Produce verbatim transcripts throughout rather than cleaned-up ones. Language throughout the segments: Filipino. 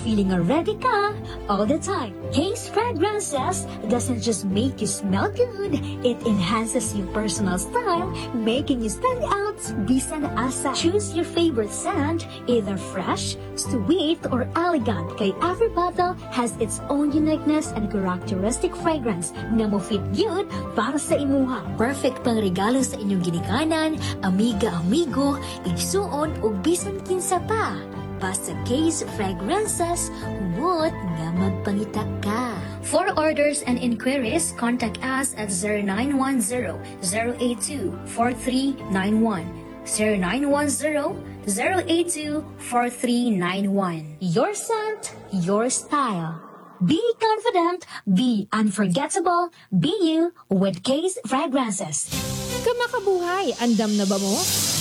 feeling ready ka all the time. Case Fragrances doesn't just make you smell good, it enhances your personal style, making you stand out bisan asa. Choose your favorite scent, either fresh, sweet, or elegant. Kay every bottle has its own uniqueness and characteristic fragrance na mo fit good para sa imuha. Perfect pang regalo sa inyong ginikanan, amiga-amigo, igsuon o bisan kinsa pa. Basta Case Fragrances, humot nga magpangita ka. For orders and inquiries, contact us at zero nine one zero, zero eight two, four three nine one. zero nine one zero, zero eight two, four three nine one. Your scent, your style. Be confident, be unforgettable, be you with Case Fragrances. Kamakabuhay, andam na ba mo?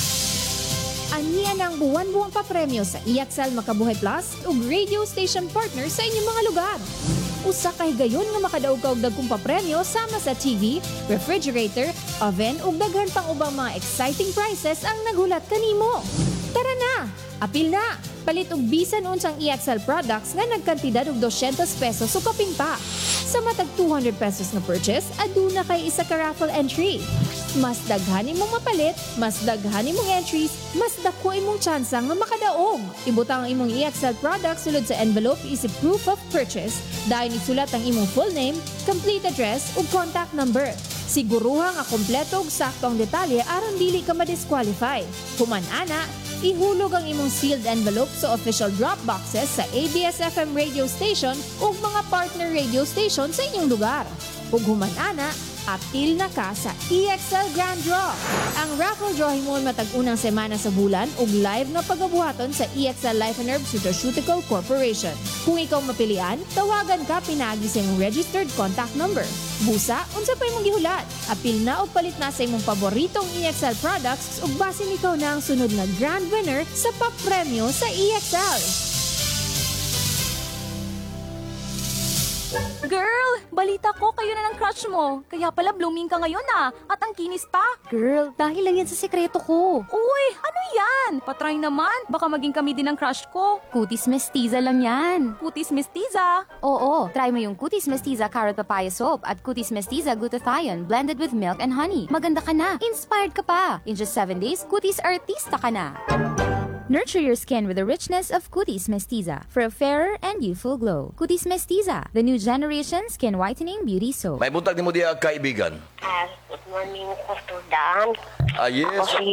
Aniya ng buwan-buwang papremyo sa E X L Makabuhay Plus ug radio station partner sa inyong mga lugar. Usa kay gayon nga makadaog ka og dagkong papremyo sama sa T V, refrigerator, oven ug daghan pang ubang mga exciting prizes ang naghulat kanimo. Tara na! Apil na! Palit og bisan unsang E X L products nga nagkantidad og two hundred pesos o kapin pa. Sa matag two hundred pesos nga purchase, aduna kay isa ka raffle entry. Mas daghan imong mapalit, mas daghan imong entries, mas dako imong tsansa nga makadaog. Ibutang ang imong E X L products sulod sa envelope isip proof of purchase. Dahil isulat ang imong full name, complete address ug contact number. Siguruha nga kompleto ug sakto ang detalye aron dili ka ma-disqualify. Human ana, ihulog ang imong sealed envelope sa official drop boxes sa A B S F M radio station ug mga partner radio station sa inyong lugar. Ug human ana, apil na ka sa E X L Grand Draw. Ang raffle draw himon matag unang semana sa bulan ug live nga pagabuhaton sa E X L Life and Herb Nutraceutical Corporation. Kung ikaw mapilian, tawagan ka pinaagi sa imong registered contact number. Busa, unsa pa imong gihulat? Apil na og palit na sa imong paboritong E X L products ug basin ikaw na ang sunod na grand winner sa papremyo sa E X L. Girl, balita ko kayo na ng crush mo. Kaya pala blooming ka ngayon ah. At ang kinis pa. Girl, dahil lang yan sa sekreto ko. Uy, ano yan? Patry naman. Baka maging kami din ng crush ko. Cutis Mestiza lang yan. Cutis Mestiza. Oo, try mo yung Cutis Mestiza Carrot Papaya Soap at Cutis Mestiza Glutathione blended with milk and honey. Maganda ka na. Inspired ka pa. In just seven days, Cutis Artista ka na. Nurture your skin with the richness of Cutis Mestiza for a fairer and youthful glow. Cutis Mestiza, the new generation skin whitening beauty soap. May buntag ni mo diya, kaibigan. Ah, good morning, Pastor Dan. Ah, yes. Ako si,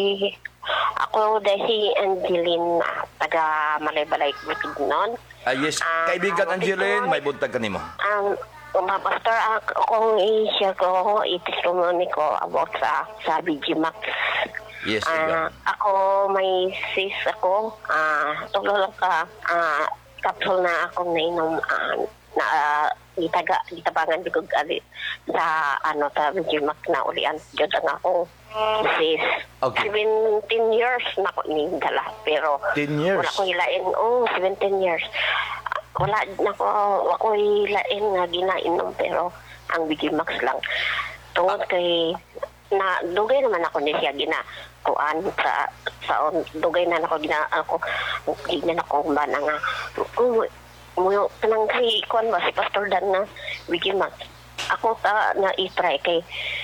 ako dahil si Angeline, ah, taga Malay-Balay, Bukidnon. Ah, yes. Ah, Kaibigan ah, Angeline, ito, may buntag ka ni mo. Ang um, Pastor, ak- akong i-share ko, i-testimony ko about sa, sa B G Max. Yes, Ah, ikaw. ako may sis ako, ah, tulo lang ka, ah, capsule na akong nainom, ah, na uh, itaga, itabangan bigog ali sa, ano, sa B G Max na ulian. Diyan lang ako, sis. Okay. seventeen years na ako nindala, pero ten years? wala ko hilain, oh, seventeen years. Ah, Wala na ko, ako hilain nga ginainom, pero ang B G Max lang. Tungod kay, na dugay naman ako ni siya gina kuan sa sa dugay na ako gina ako gina ako ba na nga um, mo kanang kay kuan ba si Pastor Dan na Wiki Max ako ta na i-try kay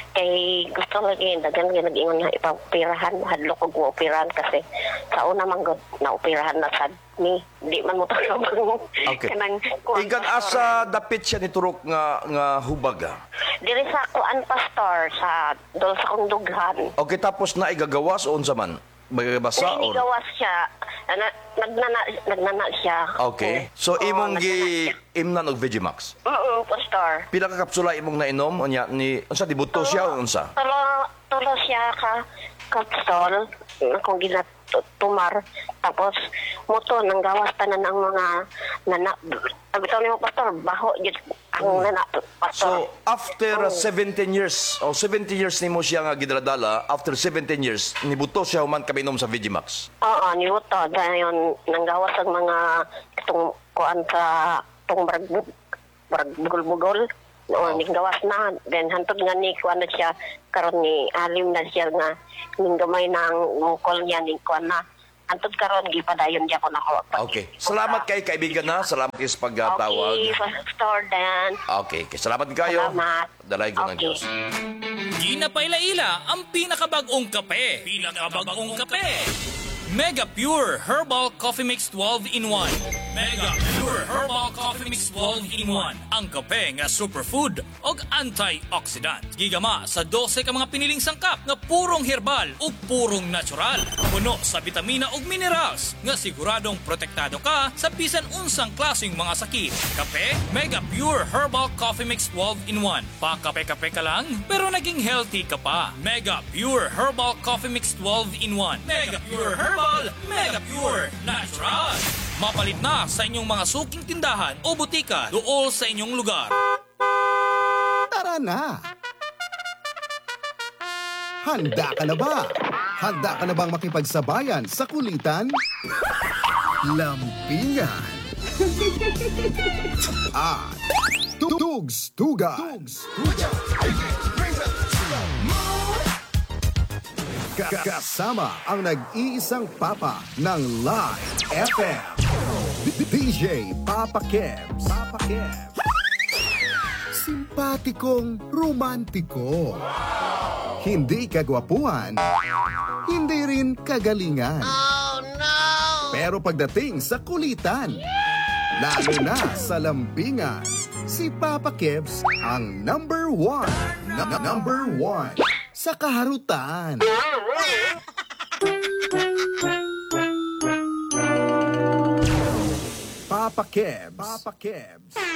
kay gusto lagi dagan nga nag-ingon nga ipa-operahan hadlok og operahan kasi sa una man gud na operahan na sad ni di man mo tanong Okay. kanang kuan Ikan asa dapit siya ni turok nga nga hubaga. diri sa kuan Pastor sa dol sa kong dughan. Okay, tapos na igagawas o unsa man? Magabasa Hindi or? gawas siya. Na- Nagnana, nagnana siya. Okay. Oo. So Oo, imong gi nagnana siya. imnan og Vegimax. Oo, Pastor. Pila ka kapsula imong nainom unya ni unsa dibuto siya o unsa? Tulo, tulo siya ka kapsol. Akong ginatumar. Tapos, muto, nang gawas tanan ang mga nanak. Sabi ni mo, Pastor, baho yun ang nanak. Pastor. So after uh, seventeen years o seventeen years nimo siya nga gidala after seventeen years nibuto siya human kaminom sa Vegimax. Oo, niluto. Dahil yun, nanggawas ang mga itong kuan sa itong barag- baragbugol-bugol. Oo, Oh. ninggawas na. Then, hantod nga ni kuan na siya, karon ni alim na siya nga, ning gamay ng mukol niya, ning kuan na, Antod karon gipadayon di ako nako. Okay. Salamat kay kaibigan na. Salamat kayo sa pagtawag. Okay, Pastor Dan. Okay. okay. Salamat kayo. Salamat. Dalay ko ng Okay. Diyos. Ginapailaila ang pinakabagong kape. Pinakabagong kape. Mega Pure Herbal Coffee Mix twelve in one. Mega Pure Herbal Coffee Mix twelve in one. Ang kape nga superfood o antioxidant. Gigama sa dose ka mga piniling sangkap nga purong herbal o purong natural. Puno sa vitamina ug minerals nga siguradong protektado ka sa bisan unsang klaseng mga sakit. Kape Mega Pure Herbal Coffee Mix twelve in one. Pa-kape-kape ka lang pero naging healthy ka pa. Mega Pure Herbal Coffee Mix twelve in one. Mega Pure Herbal Mega Pure Natural. Mapalit na sa inyong mga suking tindahan o butika dool sa inyong lugar. Tara na! Handa ka na ba? Handa ka na bang makipagsabayan sa kulitan? Lampingan! At Tugs Tugan! Kasama ang nag-iisang papa ng Live F M. D J Papa Kebs. Papa Kebs. Simpatikong romantiko. Hindi kagwapuhan. Hindi rin kagalingan. Oh no! Pero pagdating sa kulitan, lalo na sa lampingan, si Papa Kebs ang number one. Na- number one sa kaharutan. Papa Kebs. Papa Kebs.